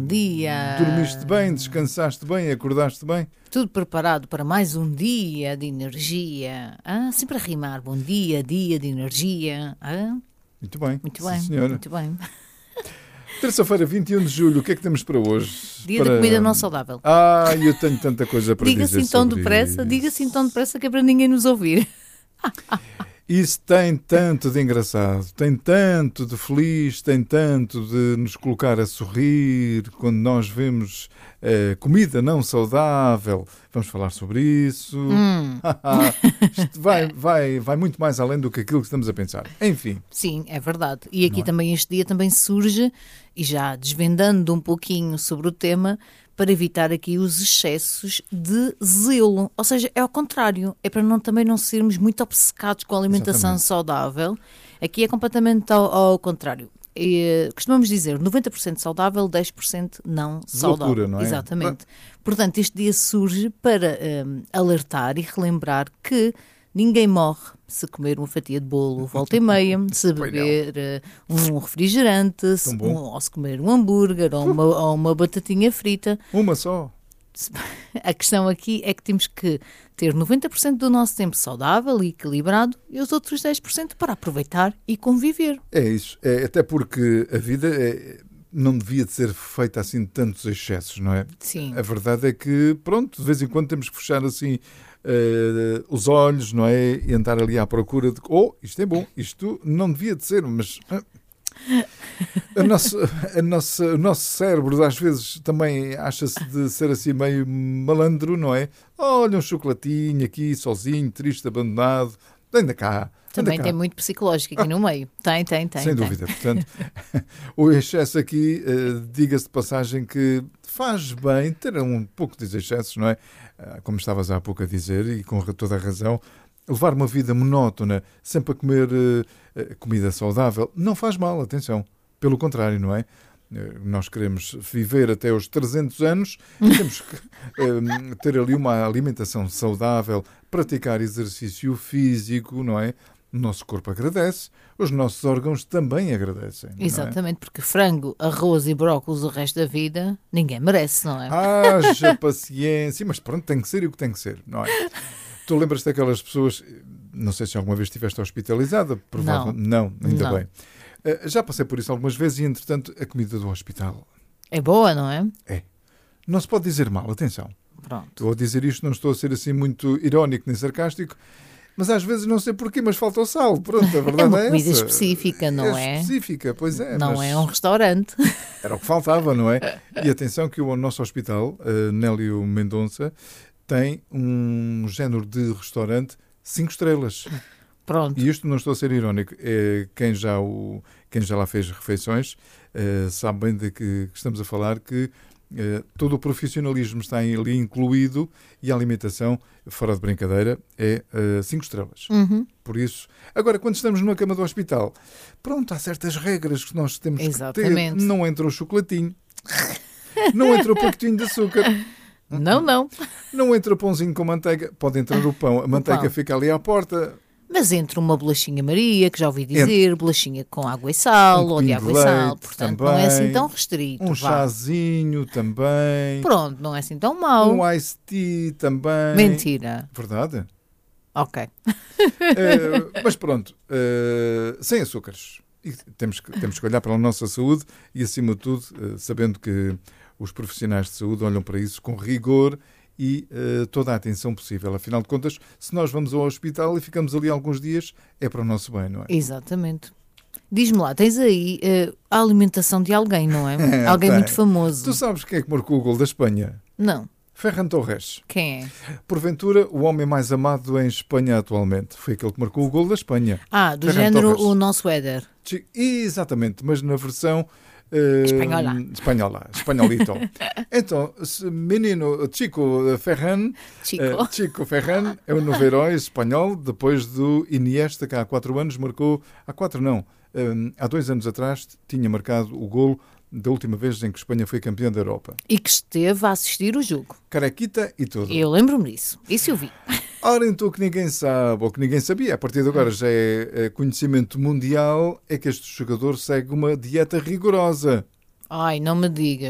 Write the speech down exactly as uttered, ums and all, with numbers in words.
dia. Dormiste bem, descansaste bem, acordaste bem? Tudo preparado para mais um dia de energia. Ah, sempre a rimar. Bom dia, dia de energia. Ah, Muito bem. muito Sim, bem, senhora. muito bem. Terça-feira, vinte e um de julho, o que é que temos para hoje? Dia para... da comida não saudável. Ah, eu tenho tanta coisa para Diga dizer assim tão sobre depressa, isso. diga assim tão depressa que é para ninguém nos ouvir. Isso tem tanto de engraçado, tem tanto de feliz, tem tanto de nos colocar a sorrir quando nós vemos uh, comida não saudável. Vamos falar sobre isso. Hum. Isto vai, vai, vai muito mais além do que aquilo que estamos a pensar. Enfim. Sim, é verdade. E aqui Não é? também este dia também surge, e já desvendando um pouquinho sobre o tema, para evitar aqui os excessos de zelo. Ou seja, é ao contrário. É para não, também não sermos muito obcecados com a alimentação Exatamente. saudável. Aqui é completamente ao, ao contrário. E, costumamos dizer noventa por cento saudável, dez por cento não saudável. Loucura, não é? Exatamente. Portanto, este dia surge para um, alertar e relembrar que ninguém morre se comer uma fatia de bolo volta e meia, se beber uh, um refrigerante, se, um, ou se comer um hambúrguer ou uma, ou uma batatinha frita. Uma só. A questão aqui é que temos que ter noventa por cento do nosso tempo saudável e equilibrado e os outros dez por cento para aproveitar e conviver. É isso. É, até porque a vida é, não devia de ser feita assim de tantos excessos, não é? Sim. A verdade é que, pronto, de vez em quando temos que fechar assim uh, os olhos, não é? E andar ali à procura de, oh, isto é bom, isto não devia de ser, mas... Uh, A nossa, a nossa, o nosso cérebro às vezes também acha-se de ser assim meio malandro, não é? Olha, um chocolatinho aqui, sozinho, triste, abandonado. Anda cá. Também anda cá. tem muito psicológico aqui no meio. Tem, tem, tem. Sem tem. dúvida. Portanto, o excesso aqui, uh, diga-se de passagem que faz bem ter um pouco de excessos, não é? Uh, como estavas há pouco a dizer, e com toda a razão, levar uma vida monótona, sempre a comer uh, uh, comida saudável, não faz mal, atenção. Pelo contrário, não é? Uh, nós queremos viver até aos trezentos anos e temos que uh, ter ali uma alimentação saudável, praticar exercício físico, não é? O nosso corpo agradece, os nossos órgãos também agradecem. Exatamente, porque frango, arroz e brócolis o resto da vida ninguém merece, não é? Haja paciência, mas pronto, tem que ser o que tem que ser, não é? Tu lembras-te daquelas pessoas, não sei se alguma vez estiveste hospitalizada, provavelmente não, não ainda Não. bem. Uh, já passei por isso algumas vezes e, entretanto, a comida do hospital É boa, não é? é. Não se pode dizer mal, atenção. Pronto. Estou a dizer isto, não estou a ser assim muito irónico nem sarcástico, mas às vezes não sei porquê, mas falta o sal. Pronto, a verdade É uma é comida essa. específica, não é? É específica, pois é. Não mas é um restaurante. era o que faltava, não é? E atenção que o nosso hospital, uh, Nélio Mendonça, tem um género de restaurante cinco estrelas. Pronto. E isto não estou a ser irónico. É, quem, já o, quem já lá fez refeições uh, sabe bem de que estamos a falar, que uh, todo o profissionalismo está ali incluído e a alimentação, fora de brincadeira, é uh, cinco estrelas. Uhum. Por isso, agora, quando estamos numa cama do hospital, pronto, há certas regras que nós temos Exatamente. que ter. Não entra o chocolatinho. Não entra o pacotinho de açúcar. Não, não. Não entra o pãozinho com manteiga. Pode entrar o pão. A manteiga pão. fica ali à porta. Mas entre uma bolachinha Maria, que já ouvi dizer, bolachinha com água e sal, Um ou de copinho água de e sal, leite portanto também. não é assim tão restrito. Um vá. chazinho também. Pronto, não é assim tão mau. Um iced tea também. Mentira. Verdade. Ok. Uh, mas pronto, uh, sem açúcares. E temos, que, temos que olhar para a nossa saúde e, acima de tudo, uh, sabendo que os profissionais de saúde olham para isso com rigor e uh, toda a atenção possível. Afinal de contas, se nós vamos ao hospital e ficamos ali alguns dias, é para o nosso bem, não é? Exatamente. Diz-me lá, tens aí uh, a alimentação de alguém, não é? É, Alguém tem. muito famoso. Tu sabes quem é que marcou o gol da Espanha? Não. Ferran Torres. Quem é? Porventura, o homem mais amado em Espanha atualmente. Foi aquele que marcou o gol da Espanha. Ah, do Ferran género Torres. o nosso Éder. Chi- Exatamente, mas na versão... Uh, Espanhola. Espanhola, espanholito. Então, esse menino Chico Ferran, Chico. uh, Chico Ferran é o novo herói espanhol, depois do Iniesta, que há quatro anos marcou, há quatro não, um, há dois anos atrás tinha marcado o golo da última vez em que Espanha foi campeã da Europa. E que esteve a assistir o jogo. Carequita e tudo. Eu lembro-me disso. Isso eu vi. Ora, então o que ninguém sabe, ou que ninguém sabia, a partir de agora já é, é conhecimento mundial, é que este jogador segue uma dieta rigorosa. Ai, não me digas.